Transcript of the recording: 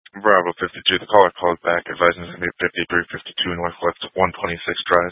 Bravo 52, the caller called back, advising it's going to be 5352 Northwest 126 Drive.